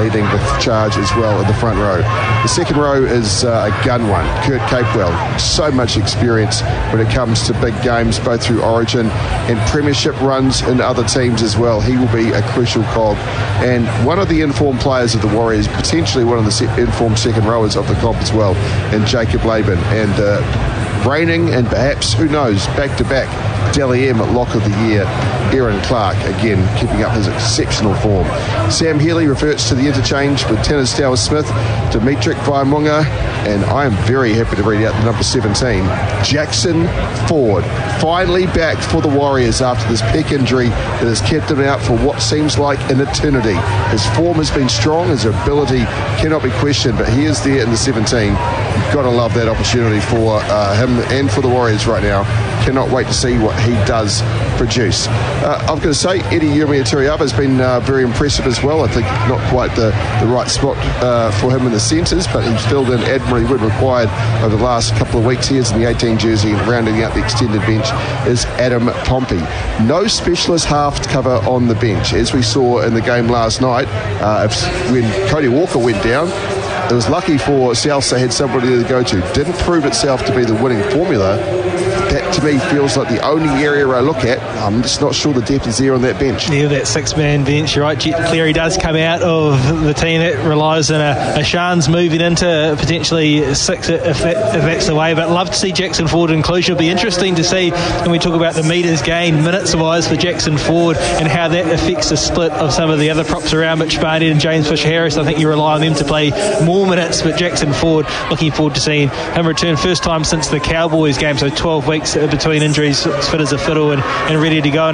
leading the charge as well in the front row. The second row is a gun one. Kurt Capewell, so much experience when it comes to big games, both through Origin and Premiership runs in other teams as well. He will be a crucial cog. And one of the informed players of the Warriors, potentially one of the informed second rowers of the comp as well, and Jacob Laban. And reigning and perhaps, who knows, back-to-back Dally M at Lock of the Year, Aaron Clark, again keeping up his exceptional form. Sam Healy reverts to the interchange with Tanisdale Smith, Dimitrik Vaimunga, and I am very happy to read out the number 17, Jackson Ford, finally back for the Warriors after this pec injury that has kept him out for what seems like an eternity. His form has been strong, his ability cannot be questioned, but he is there in the 17. You've got to love that opportunity for him and for the Warriors right now. Cannot wait to see what he does produce. I've got to say, Eddie Yumia-Turiaba has been very impressive as well. I think not quite the right spot for him in the centres, but he's filled in admirably when required over the last couple of weeks. He is in the 18 jersey, and rounding out the extended bench is Adam Pompey. No specialist half cover on the bench, as we saw in the game last night. When Cody Walker went down, it was lucky for South they had somebody to go to. Didn't prove itself to be the winning formula. That to me feels like the only area I look at. I'm just not sure the depth is there on that bench. Yeah, that six-man bench, you're right. Jet Cleary does come out of the team that relies on a Shans moving into potentially six if that's the way. But love to see Jackson Ford inclusion. It'll be interesting to see when we talk about the metres gained minutes-wise for Jackson Ford and how that affects the split of some of the other props around Mitch Barnett and James Fisher-Harris. I think you rely on them to play more minutes, but Jackson Ford, looking forward to seeing him return first time since the Cowboys game, so 12 weeks between injuries, fit as a fiddle and ready to go.